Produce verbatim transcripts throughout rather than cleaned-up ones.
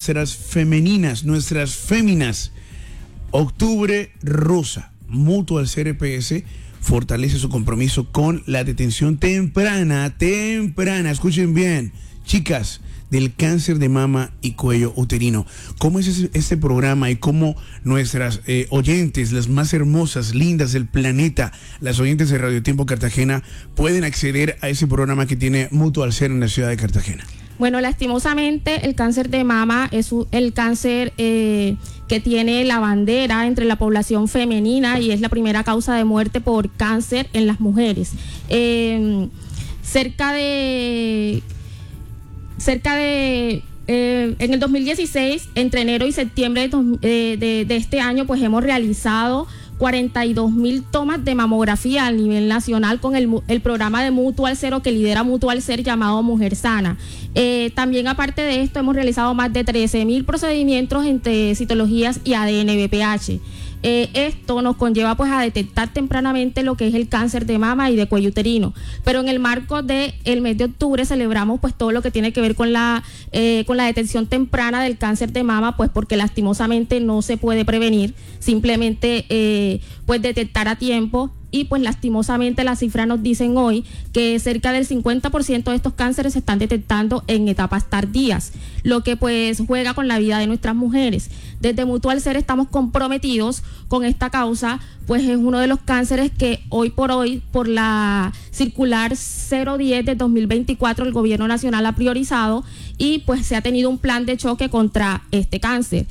nuestras femeninas, nuestras féminas. Octubre Rosa. Mutual C R P S fortalece su compromiso con la detención temprana, temprana, escuchen bien, chicas, del cáncer de mama y cuello uterino. ¿Cómo es ese, este programa y cómo nuestras eh, oyentes, las más hermosas, lindas del planeta, las oyentes de Radio Tiempo Cartagena, pueden acceder a ese programa que tiene Mutual C R en la ciudad de Cartagena? Bueno, lastimosamente el cáncer de mama es el cáncer eh, que tiene la bandera entre la población femenina y es la primera causa de muerte por cáncer en las mujeres. Eh, cerca de... Cerca de, eh, en el dos mil dieciséis, entre enero y septiembre de, de, de este año, pues hemos realizado cuarenta y dos mil tomas de mamografía a nivel nacional con el, el programa de Mutual C R que lidera Mutual C R llamado Mujer Sana. Eh, también aparte de esto hemos realizado más de trece mil procedimientos entre citologías y A D N B P H. Eh, esto nos conlleva pues a detectar tempranamente lo que es el cáncer de mama y de cuello uterino, pero en el marco del mes de octubre celebramos pues todo lo que tiene que ver con la eh, con la detección temprana del cáncer de mama, pues porque lastimosamente no se puede prevenir, simplemente eh, pues detectar a tiempo. Y pues lastimosamente las cifras nos dicen hoy que cerca del cincuenta por ciento de estos cánceres se están detectando en etapas tardías, lo que pues juega con la vida de nuestras mujeres. Desde Mutual C R estamos comprometidos con esta causa, pues es uno de los cánceres que hoy por hoy, por la circular cero diez de dos mil veinticuatro, el gobierno nacional ha priorizado y pues se ha tenido un plan de choque contra este cáncer.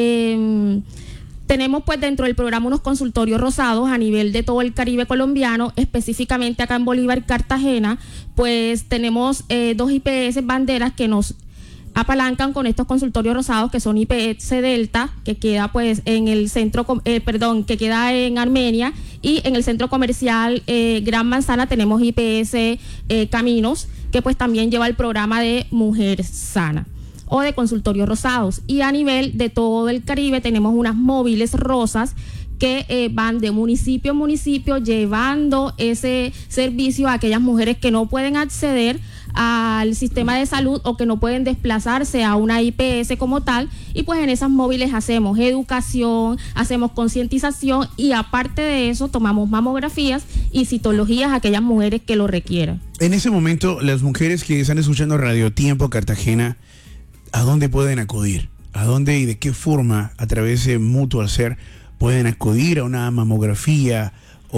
Eh, Tenemos pues dentro del programa unos consultorios rosados a nivel de todo el Caribe colombiano, específicamente acá en Bolívar, Cartagena, pues tenemos eh, dos I P S banderas que nos apalancan con estos consultorios rosados, que son I P S Delta, que queda pues en el centro, eh, perdón, que queda en Armenia, y en el centro comercial eh, Gran Manzana tenemos I P S eh, Caminos, que pues también lleva el programa de Mujer Sana o de consultorios rosados. Y a nivel de todo el Caribe tenemos unas móviles rosas que eh, van de municipio en municipio llevando ese servicio a aquellas mujeres que no pueden acceder al sistema de salud o que no pueden desplazarse a una I P S como tal, y pues en esas móviles hacemos educación, hacemos concientización y aparte de eso tomamos mamografías y citologías a aquellas mujeres que lo requieran. En ese momento, las mujeres que están escuchando Radio Tiempo Cartagena, ¿a dónde pueden acudir? ¿A dónde y de qué forma a través de Mutual C R pueden acudir a una mamografía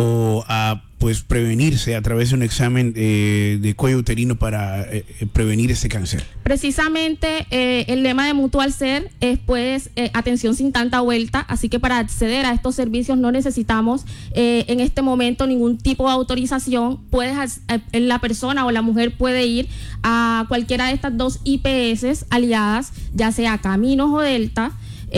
o a pues prevenirse a través de un examen eh, de cuello uterino para eh, prevenir este cáncer? Precisamente eh, el lema de Mutual C R es pues eh, atención sin tanta vuelta, así que para acceder a estos servicios no necesitamos eh, en este momento ningún tipo de autorización. Puedes, eh, la persona o la mujer puede ir a cualquiera de estas dos I P S aliadas, ya sea Caminos o Delta,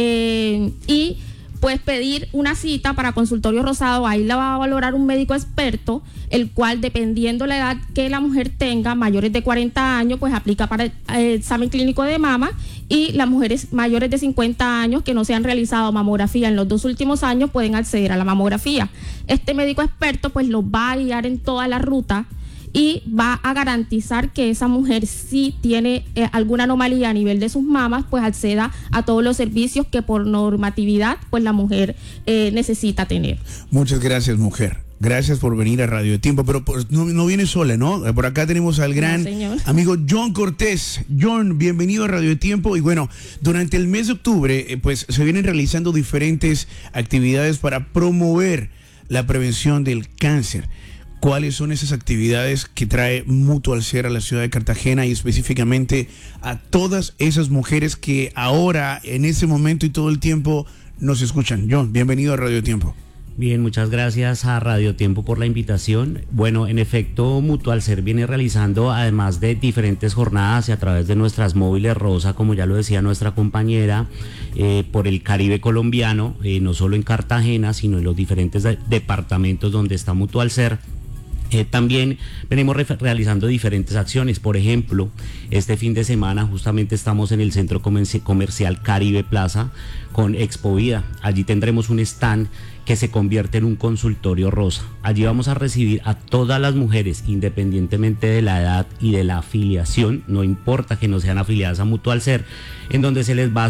eh, y puedes pedir una cita para consultorio rosado. Ahí la va a valorar un médico experto, el cual dependiendo la edad que la mujer tenga, mayores de cuarenta años, pues aplica para el examen clínico de mama, y las mujeres mayores de cincuenta años que no se han realizado mamografía en los dos últimos años pueden acceder a la mamografía. Este médico experto pues los va a guiar en toda la ruta y va a garantizar que esa mujer, si tiene eh, alguna anomalía a nivel de sus mamas, pues acceda a todos los servicios que por normatividad pues la mujer eh, necesita tener. Muchas gracias, mujer. Gracias por venir a Radio Tiempo, pero pues, no, no viene sola, ¿no? Por acá tenemos al gran no, amigo John Cortés. John, bienvenido a Radio Tiempo. Y bueno, durante el mes de octubre, eh, pues se vienen realizando diferentes actividades para promover la prevención del cáncer. ¿Cuáles son esas actividades que trae Mutual C R a la ciudad de Cartagena y específicamente a todas esas mujeres que ahora, en ese momento y todo el tiempo nos escuchan? John, bienvenido a Radio Tiempo. Bien, muchas gracias a Radio Tiempo por la invitación. Bueno, en efecto, Mutual C R viene realizando, además de diferentes jornadas y a través de nuestras móviles rosa, como ya lo decía nuestra compañera, eh, por el Caribe colombiano, eh, no solo en Cartagena, sino en los diferentes de- departamentos donde está Mutual C R. Eh, también venimos re- realizando diferentes acciones. Por ejemplo, este fin de semana justamente estamos en el centro comerci- comercial Caribe Plaza con Expo Vida. Allí tendremos un stand que se convierte en un consultorio rosa. Allí vamos a recibir a todas las mujeres, independientemente de la edad y de la afiliación, no importa que no sean afiliadas a Mutual C R, en donde se les va a